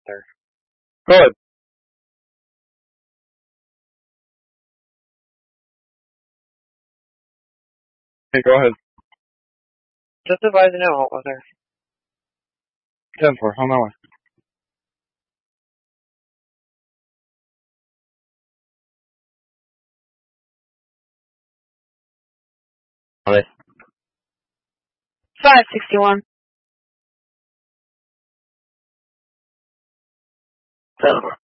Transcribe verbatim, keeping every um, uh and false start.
there. Go ahead. Hey, go ahead. Just advising you, what was there? ten four, on my way. five sixty-one. ten four.